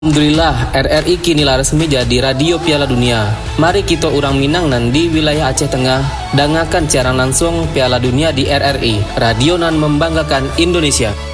Alhamdulillah, RRI kini lah resmi jadi radio Piala Dunia. Mari kita orang Minang nan di wilayah Aceh Tengah dengarkan siaran langsung Piala Dunia di RRI, radio nan membanggakan Indonesia.